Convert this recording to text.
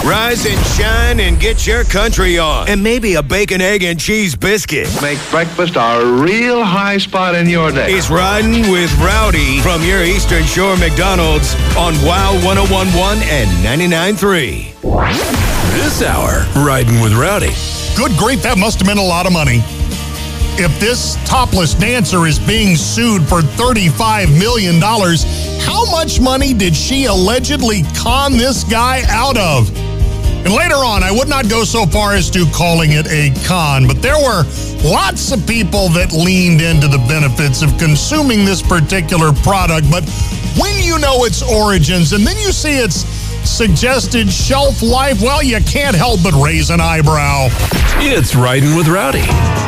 Rise and shine and get your country on. And maybe a bacon, egg, and cheese biscuit. Make breakfast a real high spot in your day. It's Riding with Rowdy from your Eastern Shore McDonald's on WOW 1011 and 99.3. This hour, Riding with Rowdy. Good grief, that must have been a lot of money. If this topless dancer is being sued for $35 million, how much money did she allegedly con this guy out of? And later on, I would not go so far as to calling it a con, but there were lots of people that leaned into the benefits of consuming this particular product. But when you know its origins and then you see its suggested shelf life, well, you can't help but raise an eyebrow. It's Riding with Rowdy.